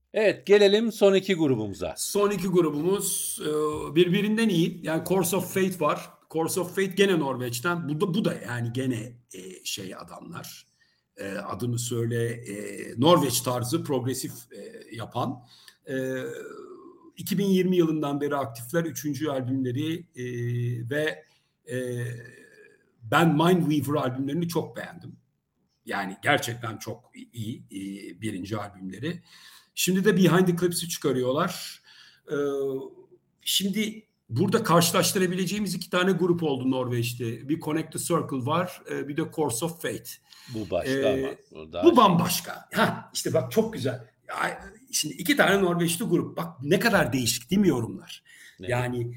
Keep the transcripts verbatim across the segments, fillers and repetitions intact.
Evet, gelelim son iki grubumuza. Son iki grubumuz e, birbirinden iyi. Yani Course of Fate var. Course of Fate gene Norveç'ten. Bu da, bu da yani gene e, şey adamlar. E, adını söyle, e, Norveç tarzı progresif e, yapan. E, iki bin yirmi yılından beri aktifler. Üçüncü albümleri e, ve e, ben Mindweaver albümlerini çok beğendim. Yani gerçekten çok iyi, iyi birinci albümleri. Şimdi de Behind the Clips'i çıkarıyorlar. Ee, şimdi burada karşılaştırabileceğimiz iki tane grup oldu Norveç'te. Bir Connect the Circle var, e, bir de Course of Fate. Bu başka Ee, ama. Bu daha bu şey. bambaşka. Ha, işte bak çok güzel. Ya, şimdi iki tane Norveçli grup. Bak ne kadar değişik değil mi yorumlar? Evet. Yani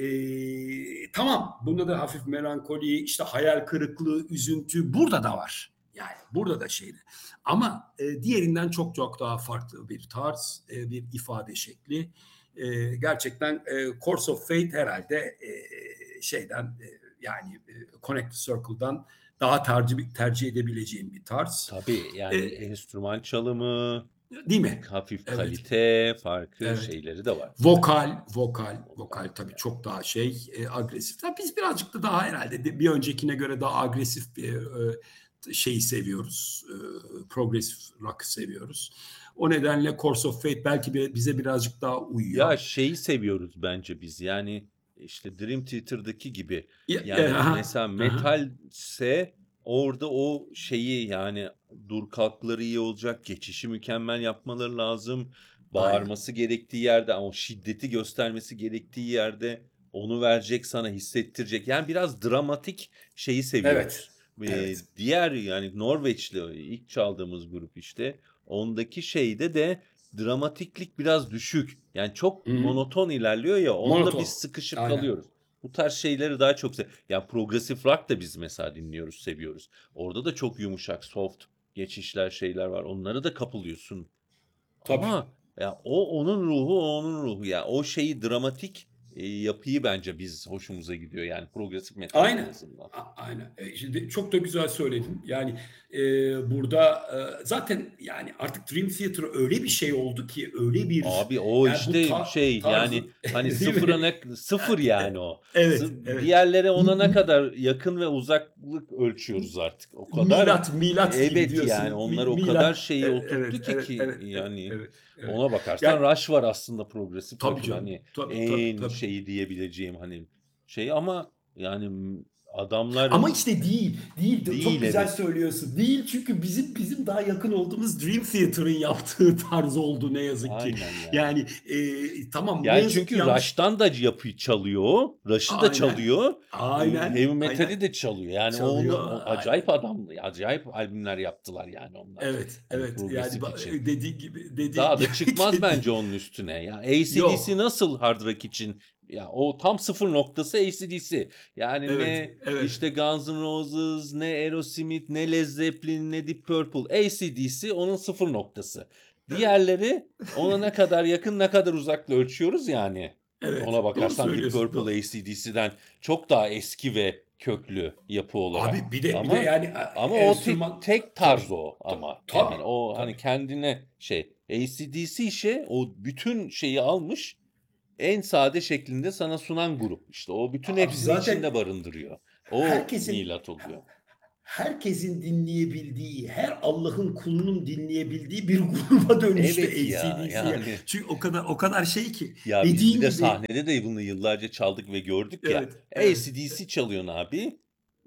e, tamam, bunda da hafif melankoli, işte hayal kırıklığı, üzüntü burada da var. Yani burada da şeydi. Ama e, diğerinden çok çok daha farklı bir tarz, e, bir ifade şekli. E, gerçekten e, Course of Fate herhalde e, şeyden e, yani e, Connect the Circle'dan daha tercih tercih edebileceğim bir tarz. Tabii E, yani enstrüman çalımı, değil mi? hafif Evet. kalite, farklı Evet. şeyleri de var. Vokal, vokal, vokal Vokal. tabii çok daha şey, e, agresif. Tabii biz birazcık da daha herhalde de- bir öncekine göre daha agresif bir e, şeyi seviyoruz. E, progresif rock seviyoruz. O nedenle Course of Fate belki bi- bize birazcık daha uyuyor. Ya şeyi seviyoruz bence biz. Yani işte Dream Theater'daki gibi. Ya, ya, Yani aha, mesela aha. metalse orada o şeyi yani dur kalkları iyi olacak, geçişi mükemmel yapmaları lazım. Aynen. Bağırması gerektiği yerde, ama o şiddeti göstermesi gerektiği yerde onu verecek, sana hissettirecek. Yani biraz dramatik şeyi Evet. seviyoruz. Ee, Evet. diğer yani Norveçli ilk çaldığımız grup işte. Ondaki şeyde de dramatiklik biraz düşük. Yani çok Hı-hı. monoton ilerliyor ya, onda biz Monoton. sıkışıp Aynen. kalıyoruz. Bu tarz şeyleri daha çok sev. Ya progresif rock da biz mesela dinliyoruz, seviyoruz. Orada da çok yumuşak, soft geçişler, şeyler var. Onlara da kapılıyorsun. Tabii. Ama ya o onun ruhu, o onun ruhu ya. O şeyi dramatik e, yapıyı bence biz hoşumuza gidiyor yani progresif metalde en Aynen. azından. A- Aynen. E, şimdi çok da güzel söyledin. Yani e, burada e, zaten yani artık Dream Theater öyle bir şey oldu ki, öyle bir Abi o yani bu işte ta- şey tarzı yani hani değil sıfıra mi? ne sıfır E, yani o. Evet, Sı- evet. Diğerlere ona M- ne m- kadar yakın ve uzaklık ölçüyoruz artık. O kadar Milat, milat gibi evet yani diyorsun. onlar Mi- o kadar Milat. E, şeyi Evet, oturttu ki evet, ki evet, evet, yani evet, evet. ona bakarsan Yani Rush var aslında progresif tabii rock'ın canım. hani Tabii, tabii, en tabii. şeyi diyebileceğim hani şey, ama yani adamlar Ama işte değil, değil. değil, Çok güzel evet. söylüyorsun. Değil çünkü bizim bizim daha yakın olduğumuz Dream Theater'ın yaptığı tarz oldu ne yazık ki. Aynen yani. Yani e, tamam, ne Yani yazık ki çünkü yanlış. Rush'tan da yapı çalıyor, o. Rush'ı da Aynen, çalıyor, e, heavy aynen, metali aynen. de çalıyor. Yani onu Çalıyor. o, Aynen. acayip adam, acayip albümler yaptılar yani onlar. Evet, Hani evet. Yani progresif için. ba- dediğin gibi, dediğin Daha gibi da çıkmaz kendi bence onun üstüne. Ya A C/D C yok. nasıl hard rock için? Ya o tam sıfır noktası A C/D C. Yani Evet, ne evet. işte Guns N' Roses, ne Aerosmith, ne Led Zeppelin, ne Deep Purple. A C/D C onun sıfır noktası. Evet, Diğerleri ona ne kadar yakın, ne kadar uzakla ölçüyoruz yani. evet. Ona Doğru bakarsan Deep söylüyorsun. Purple Do- A C/D C'den çok daha eski ve köklü yapı olarak. Abi bir de bir de Ama yani ama e, o te- enstrüman tek tabii, tarz o ta- ama. tabii, Yani o hani tabii. kendine şey A C/D C işe o bütün şeyi almış, en sade şeklinde sana sunan grup. İşte o bütün Abi hepsini zaten içinde barındırıyor. O herkesin milat oluyor. herkesin dinleyebildiği, her Allah'ın kulunun dinleyebildiği bir gruba dönüştü Evet ya A C/D C. Ya. yani. Çünkü o kadar o kadar şey ki Ya biz bir dediğin de gibi sahnede de bunu yıllarca çaldık ve gördük ya. evet, evet, A C/D C çalıyorsun abi.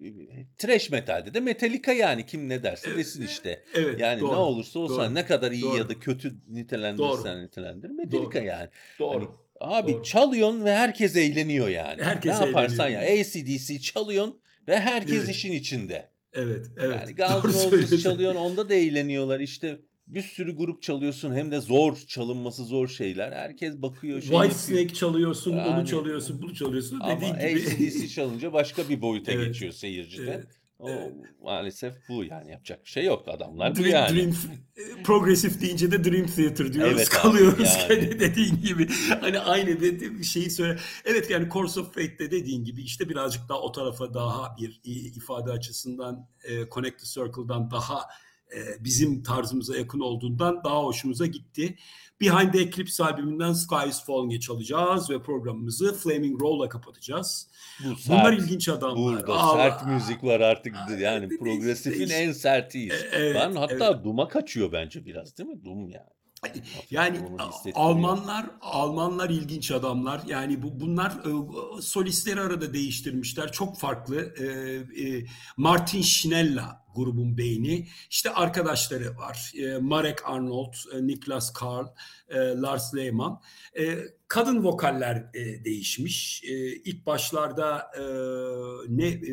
Thrash metalde de Metallica, yani kim ne derse evet, desin işte. evet, Yani ne doğru, olursa olsun ne doğru, kadar iyi ya da doğru, kötü nitelendirirsen doğru, nitelendir Metallica doğru, yani. Hani doğru, abi doğru. çalıyorsun ve herkes eğleniyor yani. Ne Herkes yaparsan eğleniyor. ya A C/D C çalıyorsun ve herkes Evet, işin içinde. evet, Yani evet. Guns Doğru N' Roses söylüyorsun. çalıyorsun, onda da eğleniyorlar. İşte bir sürü grup çalıyorsun, hem de zor, çalınması zor şeyler. Herkes bakıyor, şey yapıyor. Whitesnake çalıyorsun, onu Yani çalıyorsun, bunu çalıyorsun. ama Dediğin gibi. A C/D C çalınca başka bir boyuta Evet, geçiyor seyircide. evet, O evet. maalesef bu, yani yapacak bir şey yok. Adamlar bu Dream, yani. Dream progresif deyince de Dream Theater diyoruz, Evet abi kalıyoruz yani. kendi dediğin gibi. Hani aynı dedi, şeyi söyle. Evet yani Course of Fate'de dediğin gibi işte birazcık daha o tarafa daha bir ifade açısından e, Connect the Circle'dan daha e, bizim tarzımıza yakın olduğundan daha hoşumuza gitti. Behind the Eclipse albümünden Sky is Falling'i çalacağız ve programımızı Flaming Row'la kapatacağız. Bu Bunlar sert. ilginç adamlar. Burada Allah. sert müzik var artık. Ay, Yani değiş- progresifin değiş- en sertiyiz. E, evet, Ben hatta evet. Doom'a kaçıyor bence biraz, değil mi? Doom yani. Hafif Yani Doom'u hissettiriyor. Almanlar Almanlar ilginç adamlar. Yani bu bunlar e, solistleri arada değiştirmişler. Çok farklı. E, e, Martin Schnella grubun beyni. İşte arkadaşları var. E, Marek Arnold, e, Niklas Karl, e, Lars Lehmann. E, kadın vokaller e, değişmiş. E, ilk başlarda e, ne e,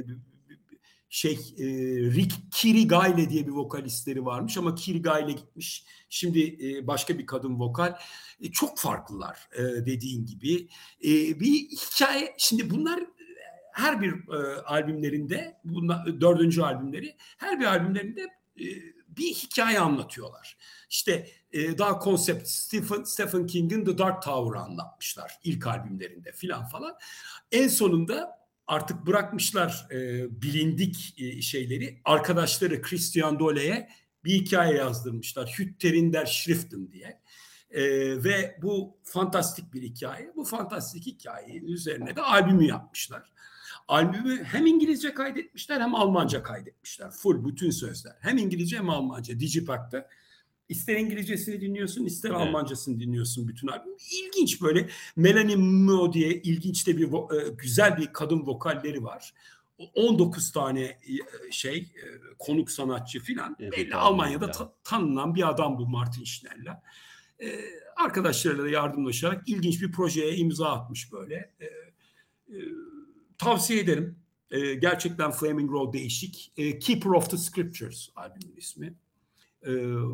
şey e, Rick Kirigaile diye bir vokalistleri varmış ama Kirigaile gitmiş. Şimdi e, başka bir kadın vokal. E, çok farklılar e, dediğin gibi. E, bir hikaye. Şimdi bunlar her bir e, albümlerinde, bunlar, dördüncü albümleri, her bir albümlerinde e, bir hikaye anlatıyorlar. İşte e, daha konsept Stephen, Stephen King'in The Dark Tower'ı anlatmışlar ilk albümlerinde filan falan. En sonunda artık bırakmışlar e, bilindik e, şeyleri. Arkadaşları Christian Dole'ye bir hikaye yazdırmışlar. Hütter'in der Schriften diye. E, ve bu fantastik bir hikaye. Bu fantastik hikayenin üzerine de albümü yapmışlar. Albümü hem İngilizce kaydetmişler hem Almanca kaydetmişler. Full bütün sözler. Hem İngilizce hem Almanca. Digipac'ta. İster İngilizcesini dinliyorsun, ister Evet. Almancasını dinliyorsun bütün albüm. İlginç böyle. Melanie Mo diye ilginç de bir vo- güzel bir kadın vokalleri var. on dokuz tane e, şey e, konuk sanatçı filan. Evet, Belli albüm Almanya'da ya. ta- tanınan bir adam bu Martin Schnella. Ee, arkadaşlarıyla da yardımlaşarak ilginç bir projeye imza atmış böyle. Ee, e, tavsiye ederim. Ee, gerçekten Flaming Row değişik. Ee, Keeper of the Scriptures albümün ismi. Ee,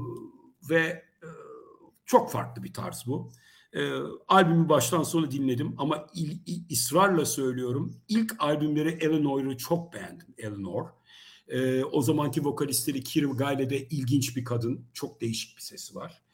ve e, çok farklı bir tarz bu. Ee, albümü baştan sona dinledim ama il, il, ısrarla söylüyorum. İlk albümleri Eleanor'u çok beğendim. Eleanor. Ee, o zamanki vokalistleri Kirill Gayle de ilginç bir kadın. Çok değişik bir sesi var.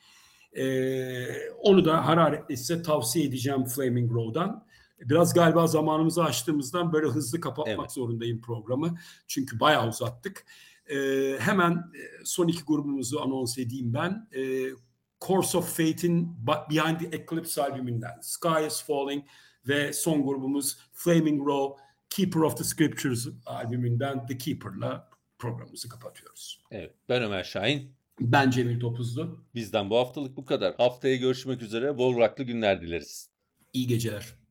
Ee, onu da hararetle size tavsiye edeceğim Flaming Row'dan. Biraz galiba zamanımızı aştığımızdan böyle hızlı kapatmak Evet. zorundayım programı. Çünkü bayağı uzattık. Ee, hemen son iki grubumuzu anons edeyim ben. Ee, Course of Fate'in Behind the Eclipse albümünden Sky is Falling ve son grubumuz Flaming Row Keeper of the Scriptures albümünden The Keeper'la programımızı kapatıyoruz. Evet. Ben Ömer Şahin. Ben Cemil Topuzlu. Bizden bu haftalık bu kadar. Haftaya görüşmek üzere. Bol rocklı günler dileriz. İyi geceler.